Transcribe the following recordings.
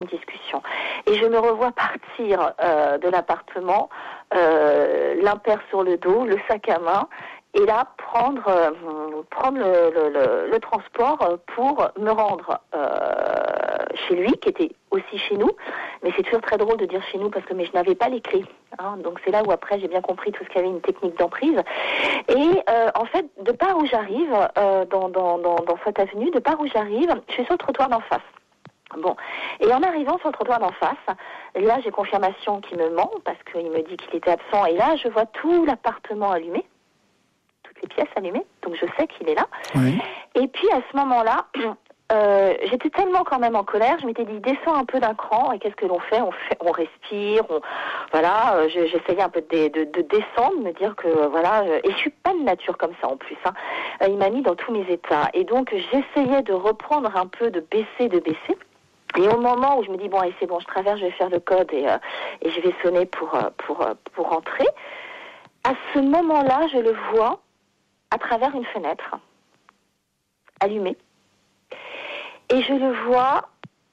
une discussion. Et je me revois partir de l'appartement, l'impair sur le dos, le sac à main, et là prendre le transport pour me rendre chez lui, qui était aussi chez nous. Mais c'est toujours très drôle de dire chez nous parce que je n'avais pas les clés. Hein, donc c'est là où après j'ai bien compris tout ce qu'il y avait une technique d'emprise. Et en fait, de part où j'arrive, dans cette avenue, de part où j'arrive, je suis sur le trottoir d'en face. Bon, et en arrivant sur le trottoir d'en face, là j'ai confirmation qu'il me ment parce qu'il me dit qu'il était absent. Et là je vois tout l'appartement allumé, toutes les pièces allumées, donc je sais qu'il est là. Oui. Et puis à ce moment-là, j'étais tellement quand même en colère, je m'étais dit descends un peu d'un cran et qu'est-ce que l'on fait, on respire, voilà, j'essayais un peu de descendre, me dire que voilà, et je suis pas de nature comme ça en plus, hein. Il m'a mis dans tous mes états et donc j'essayais de reprendre un peu, de baisser. Et au moment où je me dis bon, allez, c'est bon, je traverse, je vais faire le code et je vais sonner pour rentrer. À ce moment-là, je le vois à travers une fenêtre allumée et je le vois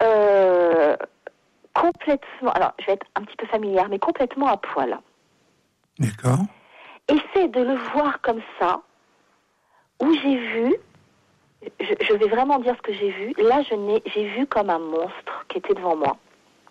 complètement. Alors, je vais être un petit peu familière, mais complètement à poil. D'accord. Et c'est de le voir comme ça où j'ai vu. Je vais vraiment dire ce que j'ai vu. Là, j'ai vu comme un monstre qui était devant moi,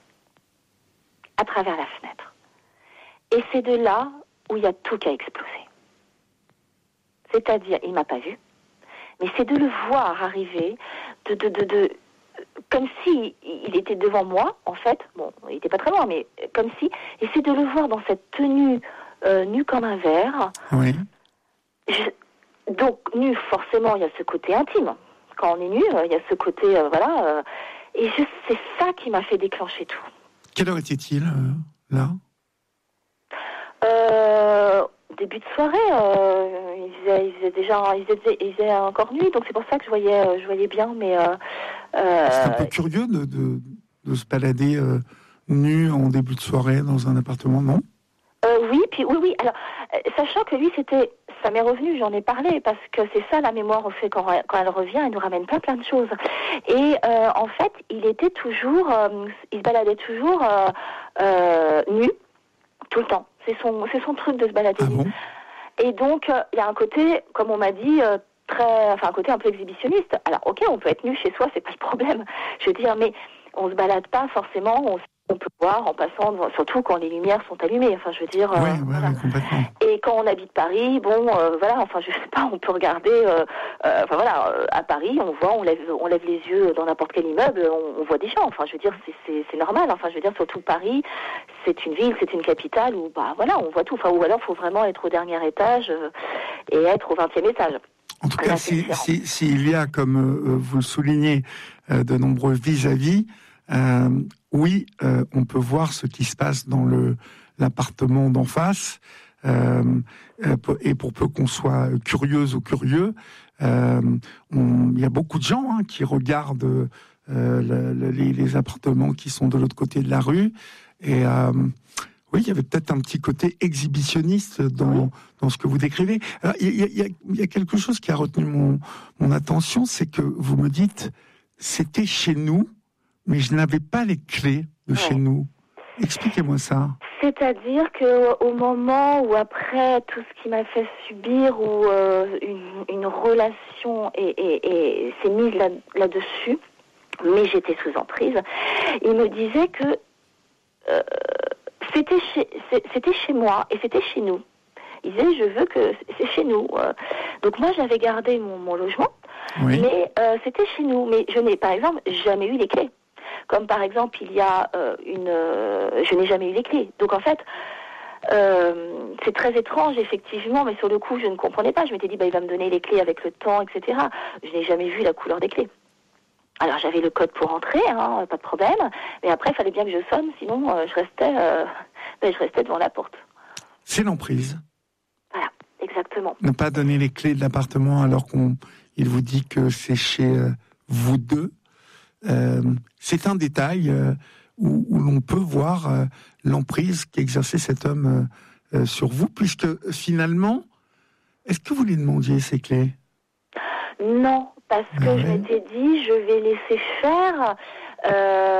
à travers la fenêtre. Et c'est de là où il y a tout qui a explosé. C'est-à-dire, il m'a pas vu, mais c'est de le voir arriver, comme si il était devant moi, en fait. Bon, il n'était pas très loin, mais comme si. Et c'est de le voir dans cette tenue nu comme un verre. Oui. Donc, nu, forcément, il y a ce côté intime. Quand on est nu, il y a ce côté, voilà. Et c'est ça qui m'a fait déclencher tout. Quelle heure était-il, là ? Début de soirée, il faisait encore nuit, donc c'est pour ça que je voyais bien, mais... c'est un peu curieux de se balader nu en début de soirée dans un appartement, non ? Oui. Alors, sachant que lui, ça m'est revenu, j'en ai parlé, parce que c'est ça, la mémoire, on fait quand elle revient, elle nous ramène plein de choses. Et en fait, il se baladait toujours nu, tout le temps. C'est son truc de se balader nu. Bon ? Et donc, il y a un côté, comme on m'a dit, un côté un peu exhibitionniste. Alors, ok, on peut être nu chez soi, c'est pas le problème. Je veux dire, mais on se balade pas forcément, on peut voir en passant, surtout quand les lumières sont allumées. Enfin, je veux dire. Oui, voilà. complètement. Et quand on habite Paris, voilà. Enfin, je sais pas, on peut regarder. À Paris, on lève les yeux dans n'importe quel immeuble, on voit des gens. Enfin, je veux dire, c'est normal. Enfin, je veux dire, surtout Paris, c'est une ville, c'est une capitale où, on voit tout. Enfin, ou alors, faut vraiment être au dernier étage et être au 20e étage. En tout cas, s'il y a, comme vous le soulignez, de nombreux vis-à-vis, oui, on peut voir ce qui se passe dans l'appartement d'en face, et pour peu qu'on soit curieuse ou curieux, il y a beaucoup de gens qui regardent les appartements qui sont de l'autre côté de la rue, et oui, il y avait peut-être un petit côté exhibitionniste dans ce que vous décrivez. Alors, il y a quelque chose qui a retenu mon attention, c'est que vous me dites, c'était chez nous, mais je n'avais pas les clés de chez nous. Expliquez-moi ça. C'est-à-dire qu'au moment où, après tout ce qui m'a fait subir, où une relation s'est mise là-dessus, mais j'étais sous emprise, il me disait que c'était chez moi et c'était chez nous. Il disait, je veux que c'est chez nous. Donc moi, j'avais gardé mon logement, oui. Mais c'était chez nous. Mais je n'ai, par exemple, jamais eu les clés. Comme par exemple, il y a je n'ai jamais eu les clés. Donc en fait, c'est très étrange, effectivement, mais sur le coup, je ne comprenais pas. Je m'étais dit, il va me donner les clés avec le temps, etc. Je n'ai jamais vu la couleur des clés. Alors j'avais le code pour entrer, pas de problème. Mais après, il fallait bien que je sonne, sinon je restais devant la porte. C'est l'emprise. Voilà, exactement. Ne pas donner les clés de l'appartement alors qu'il vous dit que c'est chez vous deux. C'est un détail où l'on peut voir l'emprise qu'exerçait cet homme sur vous, puisque finalement, est-ce que vous lui demandiez ces clés ? Non, parce que je m'étais dit, je vais laisser faire.